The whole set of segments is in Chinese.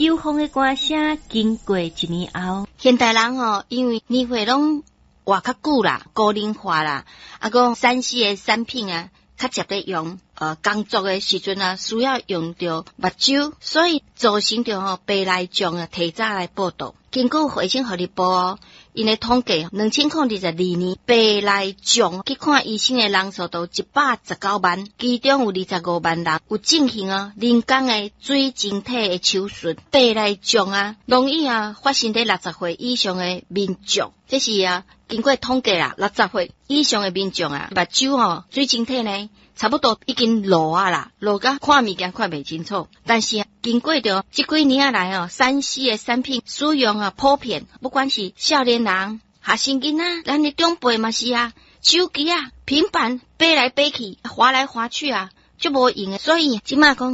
有风的歌声经过一年后， 现代人因为年岁拢活较久啦，高龄化啦，讲3C的产品啊，较接咧用。工作的时阵啊，需要用到目睭，所以造成着白内障啊，提早来报道。根据卫生福利部因的统计，2022年白内障去看医生的人数都119万，其中有25万人有进行人工的水晶体的手术。白内障啊，容易发生在60岁以上的民众，这是经过统计啦，60岁以上的民众目睭水晶体呢，差不多已经落啦，落甲看物件看袂清楚。但是经过着这几年来3C 的产品使用普遍，不管是少年人、学生囡仔，咱的长辈嘛是手机平板飞来飞去，滑来滑去就无用的。所以即马讲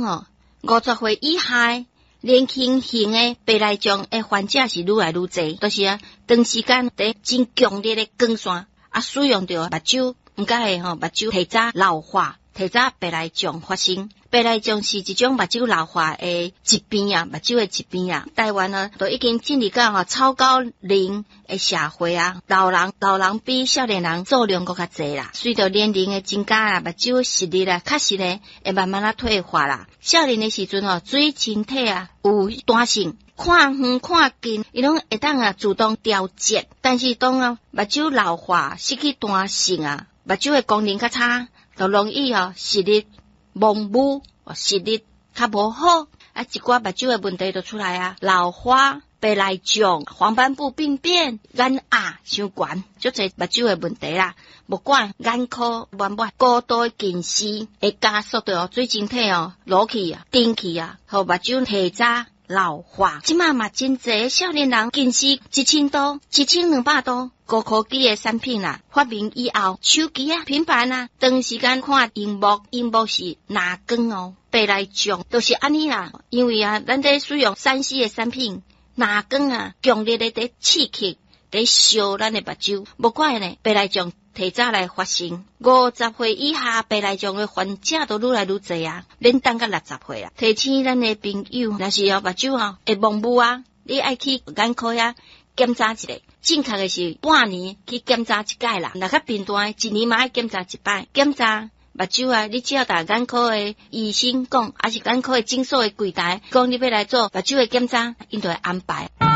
50岁以下年轻型的白内障的患者是愈来愈多，就是长时间在真强烈的光线使用着目睭。唔该会目睭提早老化，提早白内障发生。白内障是一种目睭老化的疾病目睭的疾病台湾都已经进入到超高龄的社会老人比少年人数量更较侪啦。随着年龄的增加目睭视力确实会慢慢退化啦。少年的时阵水晶体有弹性。看远看近，伊拢会当自动调节，但是当目睭老化失去弹性目睭的功能较差，就容易视力模糊，视力较无好一寡目睭的问题就出来老花、白内障、黄斑部病变、眼压伤悬，足侪目睭的问题啦。不管眼科、眼膜过度近视，会加速着水晶体落去顶去互目睭提早老化。即马嘛真侪少年人近视1000多、1200多，高科技的产品发明以后，手机平板长时间看荧幕是哪光白内障都是安尼啦。因为咱在使用3C 的产品，哪光强烈的在刺激，在烧咱的目睭，无怪呢白内障提早来发生。50岁以下白内障的患者都愈来愈多免等到60岁啦。提醒咱的朋友，若是目睭会模糊你爱去眼科检查一下，正确的是半年去检查一届啦。若较频繁1年嘛爱检查一摆。检查目睭你只要打眼科的医生讲，还是眼科的诊所的柜台讲你要来做目睭的检查，因就会安排。